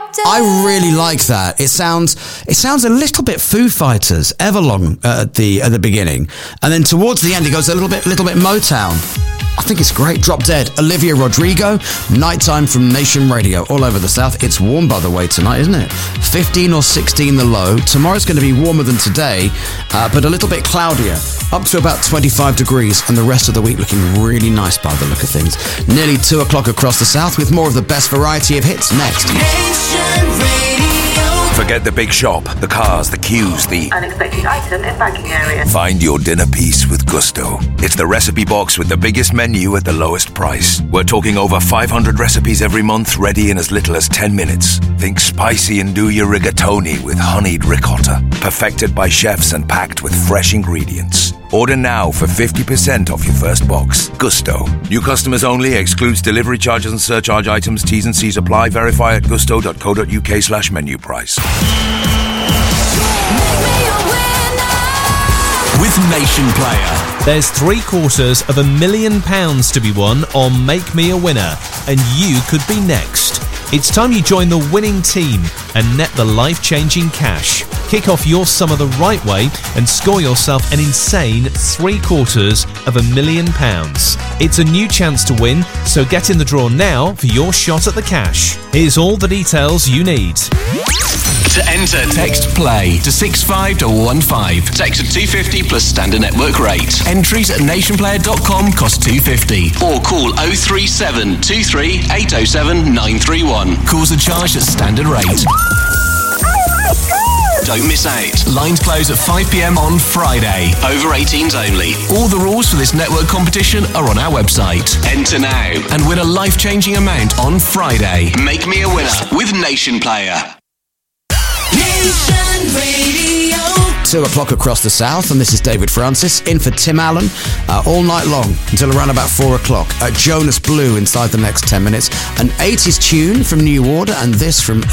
I really like that. It sounds a little bit Foo Fighters, Everlong at the beginning, and then towards the end it goes a little bit Motown. I think it's great. Drop Dead, Olivia Rodrigo, Nighttime from Nation Radio, all over the South. It's warm, by the way, tonight, isn't it? 15 or 16 the low. Tomorrow's going to be warmer than today, but a little bit cloudier, up to about 25 degrees, and the rest of the week looking really nice by the look of things. Nearly 2 o'clock across the South with more of the best variety of hits next. Nation Radio. Forget the big shop, the cars, the queues, the unexpected item in banking area. Find your dinner piece with Gusto. It's the recipe box with the biggest menu at the lowest price. We're talking over 500 recipes every month, ready in as little as 10 minutes. Think spicy and do your rigatoni with honeyed ricotta, perfected by chefs and packed with fresh ingredients. Order now for 50% off your first box. Gusto. New customers only. Excludes delivery charges and surcharge items. T's and C's apply. Verify at gusto.co.uk/menu price. With Nation Player. There's £750,000 to be won on Make Me a Winner, and you could be next. It's time you join the winning team and net the life-changing cash. Kick off your summer the right way and score yourself an insane £750,000. It's a new chance to win, so get in the draw now for your shot at the cash. Here's all the details you need. To enter, text PLAY to 65215. Text at 250 plus standard network rate. Entries at nationplayer.com cost £250. Or call 037 23 807 931. Calls are charged at standard rate. Don't miss out. Lines close at 5 p.m. on Friday. Over 18s only. All the rules for this network competition are on our website. Enter now and win a life-changing amount on Friday. Make me a winner with Nation Player. Nation Radio. 2 o'clock across the South, and this is David Francis in for Tim Allen all night long until around about 4 o'clock. Jonas Blue inside the next 10 minutes. An 80s tune from New Order, and this from